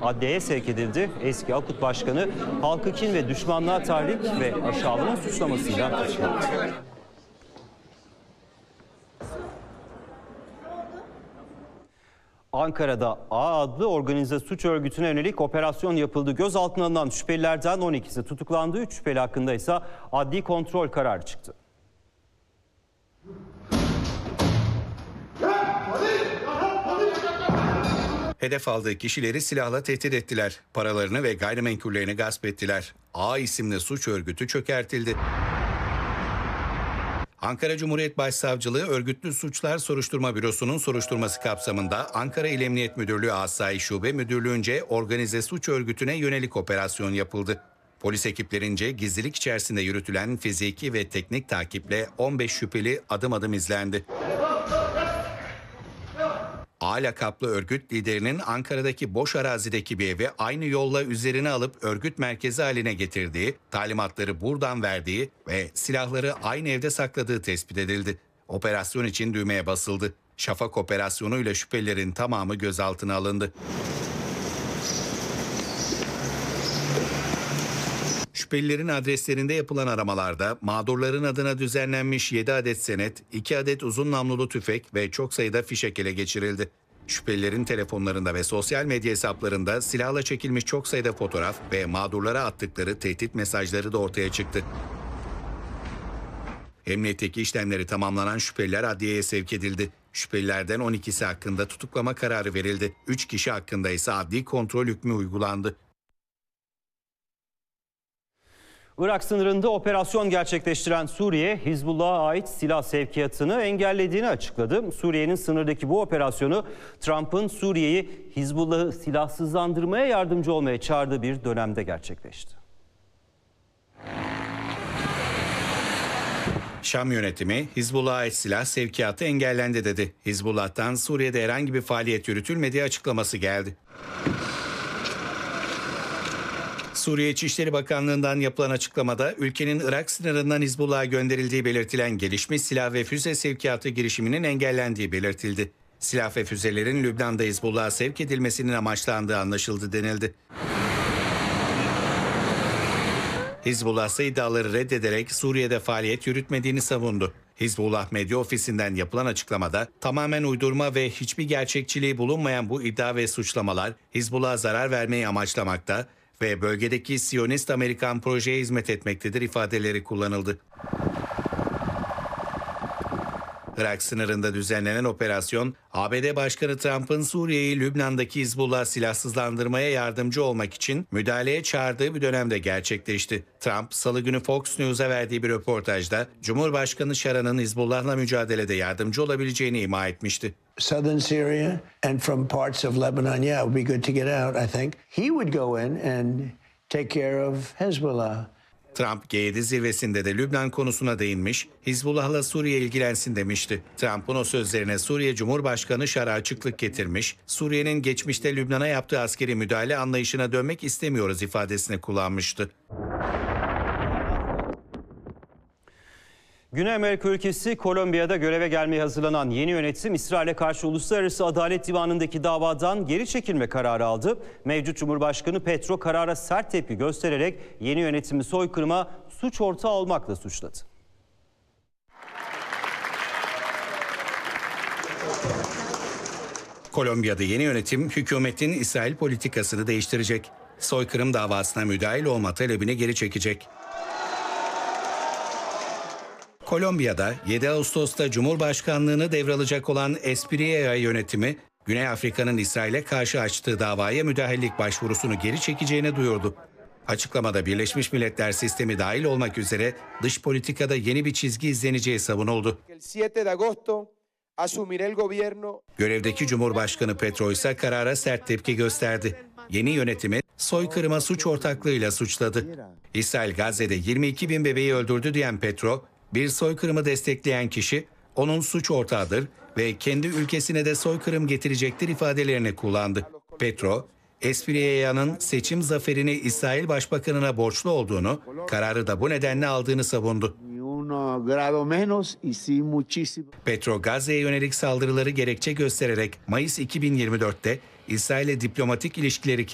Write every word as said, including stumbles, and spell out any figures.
adliyeye sevk edildi. Eski Akut Başkanı halkı kin ve düşmanlığa tahrik ve aşağılama suçlamasıyla tutuklandı. Ankara'da A adlı organize suç örgütüne yönelik operasyon yapıldı. Gözaltına alınan şüphelilerden on ikisi tutuklandı. üç şüpheli hakkında ise adli kontrol kararı çıktı. Hedef aldığı kişileri silahla tehdit ettiler. Paralarını ve gayrimenkullerini gasp ettiler. A isimli suç örgütü çökertildi. Ankara Cumhuriyet Başsavcılığı Örgütlü Suçlar Soruşturma Bürosu'nun soruşturması kapsamında Ankara İl Emniyet Müdürlüğü Asayiş Şube Müdürlüğü'nce organize suç örgütüne yönelik operasyon yapıldı. Polis ekiplerince gizlilik içerisinde yürütülen fiziki ve teknik takiple on beş şüpheli adım adım izlendi. A lakaplı örgüt liderinin Ankara'daki boş arazideki bir evi aynı yolla üzerine alıp örgüt merkezi haline getirdiği, talimatları buradan verdiği ve silahları aynı evde sakladığı tespit edildi. Operasyon için düğmeye basıldı. Şafak operasyonuyla şüphelilerin tamamı gözaltına alındı. Şüphelilerin adreslerinde yapılan aramalarda mağdurların adına düzenlenmiş yedi adet senet, iki adet uzun namlulu tüfek ve çok sayıda fişek ele geçirildi. Şüphelilerin telefonlarında ve sosyal medya hesaplarında silahla çekilmiş çok sayıda fotoğraf ve mağdurlara attıkları tehdit mesajları da ortaya çıktı. Emniyetteki işlemleri tamamlanan şüpheliler adliyeye sevk edildi. Şüphelilerden on ikisi hakkında tutuklama kararı verildi. üç kişi hakkında ise adli kontrol hükmü uygulandı. Irak sınırında operasyon gerçekleştiren Suriye, Hizbullah'a ait silah sevkiyatını engellediğini açıkladı. Suriye'nin sınırdaki bu operasyonu Trump'ın Suriye'yi Hizbullah'ı silahsızlandırmaya yardımcı olmaya çağırdığı bir dönemde gerçekleşti. Şam yönetimi Hizbullah'a ait silah sevkiyatı engellendi dedi. Hizbullah'tan Suriye'de herhangi bir faaliyet yürütülmediği açıklaması geldi. Suriye İçişleri Bakanlığı'ndan yapılan açıklamada ülkenin Irak sınırından Hizbullah'a gönderildiği belirtilen gelişmiş silah ve füze sevkiyatı girişiminin engellendiği belirtildi. Silah ve füzelerin Lübnan'da Hizbullah'a sevk edilmesinin amaçlandığı anlaşıldı denildi. Hizbullah ise iddiaları reddederek Suriye'de faaliyet yürütmediğini savundu. Hizbullah Medya Ofisi'nden yapılan açıklamada tamamen uydurma ve hiçbir gerçekçiliği bulunmayan bu iddia ve suçlamalar Hizbullah'a zarar vermeyi amaçlamakta ve bölgedeki Siyonist Amerikan projeye hizmet etmektedir ifadeleri kullanıldı. Irak sınırında düzenlenen operasyon, A B D Başkanı Trump'ın Suriye'yi Lübnan'daki Hizbullah silahsızlandırmaya yardımcı olmak için müdahaleye çağırdığı bir dönemde gerçekleşti. Trump, Salı günü Fox News'a verdiği bir röportajda, Cumhurbaşkanı Şara'nın Hizbullah'la mücadelede yardımcı olabileceğini ima etmişti. Southern Syria and from parts of Lebanon, yeah, it would be good to get out, I think. He would go in and take care of Hezbollah. Trump G yedi zirvesinde de Lübnan konusuna değinmiş, Hizbullah'la Suriye ilgilensin demişti. Trump'ın o sözlerine Suriye Cumhurbaşkanı Şara açıklık getirmiş, Suriye'nin geçmişte Lübnan'a yaptığı askeri müdahale anlayışına dönmek istemiyoruz ifadesini kullanmıştı. Güney Amerika ülkesi Kolombiya'da göreve gelmeye hazırlanan yeni yönetim İsrail'e karşı Uluslararası Adalet Divanı'ndaki davadan geri çekilme kararı aldı. Mevcut Cumhurbaşkanı Petro karara sert tepki göstererek yeni yönetimi soykırıma suç ortağı olmakla suçladı. Kolombiya'da yeni yönetim hükümetin İsrail politikasını değiştirecek. Soykırım davasına müdahil olma talebini geri çekecek. Kolombiya'da yedi Ağustos'ta Cumhurbaşkanlığını devralacak olan Espriella yönetimi, Güney Afrika'nın İsrail'e karşı açtığı davaya müdahillik başvurusunu geri çekeceğini duyurdu. Açıklamada Birleşmiş Milletler sistemi dahil olmak üzere dış politikada yeni bir çizgi izleneceği savunuldu. Görevdeki Cumhurbaşkanı Petro ise karara sert tepki gösterdi. Yeni yönetimi soykırıma suç ortaklığıyla suçladı. İsrail Gazze'de yirmi iki bin bebeği öldürdü diyen Petro, bir soykırımı destekleyen kişi onun suç ortağıdır ve kendi ülkesine de soykırım getirecektir ifadelerini kullandı. Petro, Espriella'nın seçim zaferini İsrail Başbakanı'na borçlu olduğunu, kararı da bu nedenle aldığını savundu. Petro, Gazze'ye yönelik saldırıları gerekçe göstererek Mayıs iki bin yirmi dörtte İsrail'le diplomatik ilişkileri